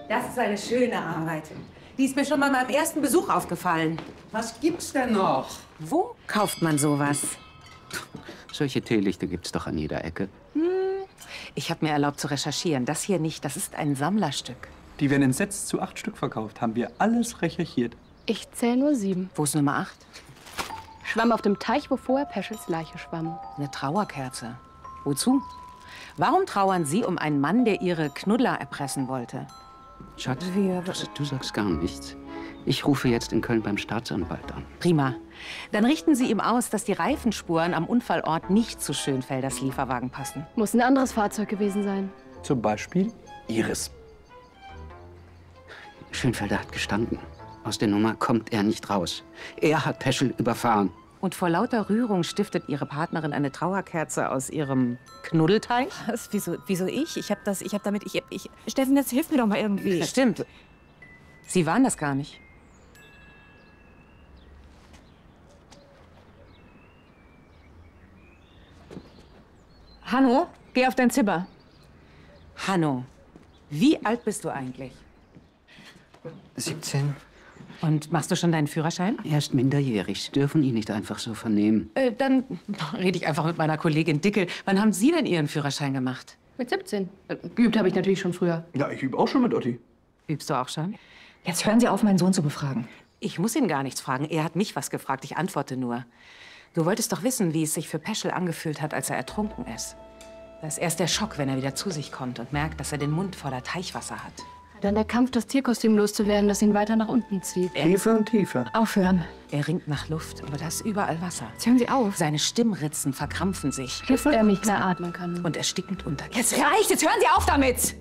Das ist eine schöne Arbeit. Die ist mir schon bei meinem ersten Besuch aufgefallen. Was gibt's denn noch? Wo kauft man sowas? Solche Teelichter gibt's doch an jeder Ecke. Ich habe mir erlaubt zu recherchieren. Das hier nicht. Das ist ein Sammlerstück. Die werden in Sets zu 8 Stück verkauft. Haben wir alles recherchiert. Ich zähle nur 7. Wo ist Nummer 8? Schwamm auf dem Teich, wo vorher Peschels Leiche schwamm. Eine Trauerkerze. Wozu? Warum trauern Sie um einen Mann, der Ihre Knuddler erpressen wollte? Schatz, du sagst gar nichts. Ich rufe jetzt in Köln beim Staatsanwalt an. Prima. Dann richten Sie ihm aus, dass die Reifenspuren am Unfallort nicht zu Schönfelders Lieferwagen passen. Muss ein anderes Fahrzeug gewesen sein. Zum Beispiel Iris. Schönfelder hat gestanden. Aus der Nummer kommt er nicht raus. Er hat Peschel überfahren. Und vor lauter Rührung stiftet Ihre Partnerin eine Trauerkerze aus Ihrem Knuddelteich? Wieso ich? Steffen, jetzt hilf mir doch mal irgendwie. Stimmt. Sie waren das gar nicht. Hanno, geh auf dein Zimmer. Hanno, wie alt bist du eigentlich? 17. Und machst du schon deinen Führerschein? Er ist minderjährig. Sie dürfen ihn nicht einfach so vernehmen. Dann rede ich einfach mit meiner Kollegin Dickel. Wann haben Sie denn Ihren Führerschein gemacht? Mit 17. Geübt habe ich natürlich schon früher. Ja, ich übe auch schon mit Otti. Übst du auch schon? Jetzt hören Sie auf, meinen Sohn zu befragen. Ich muss ihn gar nichts fragen. Er hat mich was gefragt. Ich antworte nur. Du wolltest doch wissen, wie es sich für Peschel angefühlt hat, als er ertrunken ist. Das ist erst der Schock, wenn er wieder zu sich kommt und merkt, dass er den Mund voller Teichwasser hat. Dann der Kampf, das Tierkostüm loszuwerden, das ihn weiter nach unten zieht. Tiefer und tiefer. Aufhören. Er ringt nach Luft, aber da ist überall Wasser. Jetzt hören Sie auf. Seine Stimmritzen verkrampfen sich. Bis er nicht mehr atmen kann. Und er stinkend untergeht. Jetzt reicht, jetzt hören Sie auf damit!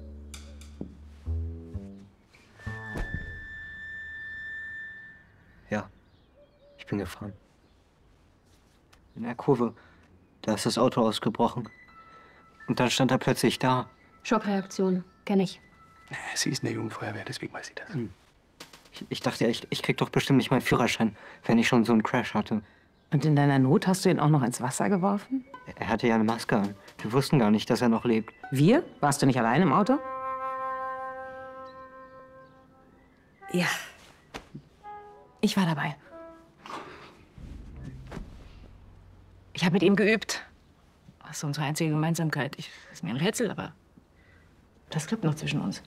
Ja, ich bin gefahren. In der Kurve, da ist das Auto ausgebrochen. Und dann stand er plötzlich da. Schockreaktion, kenn ich. Sie ist in der Jugendfeuerwehr, deswegen weiß sie das. Ich dachte, ich krieg doch bestimmt nicht meinen Führerschein, wenn ich schon so einen Crash hatte. Und in deiner Not hast du ihn auch noch ins Wasser geworfen? Er hatte ja eine Maske an. Wir wussten gar nicht, dass er noch lebt. Wir? Warst du nicht allein im Auto? Ja. Ich war dabei. Ich habe mit ihm geübt. Das ist unsere einzige Gemeinsamkeit. Ist mir ein Rätsel, aber das klappt noch zwischen uns.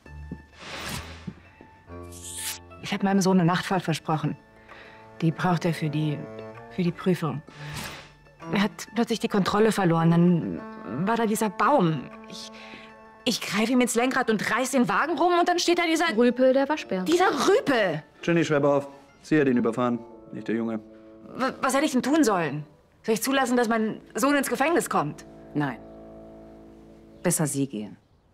Ich habe meinem Sohn eine Nachtfahrt versprochen. Die braucht er für die Prüfung. Er hat plötzlich die Kontrolle verloren. Dann war da dieser Baum. Ich greife ihm ins Lenkrad und reiß den Wagen rum und dann steht da dieser... Rüpel, der Waschbär. Dieser Rüpel! Jenny, schreib auf. Sie hat ihn überfahren, nicht der Junge. Was hätte ich denn tun sollen? Soll ich zulassen, dass mein Sohn ins Gefängnis kommt? Nein. Besser Sie gehen.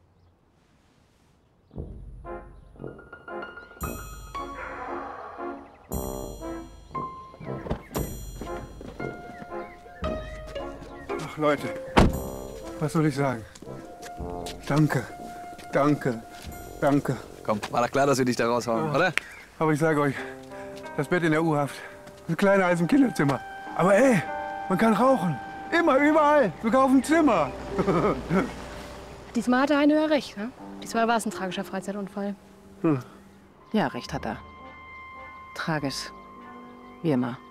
Ach Leute, was soll ich sagen? Danke, danke, danke. Komm, war doch klar, dass wir dich da raushauen, oder? Aber ich sage euch, das Bett in der U-Haft ist kleiner als im Kinderzimmer. Aber ey, man kann rauchen. Immer, überall, sogar auf dem Zimmer. Diesmal hatte Heine ja recht, ne? Diesmal war es ein tragischer Freizeitunfall. Ja, recht hat er. Tragisch. Wie immer.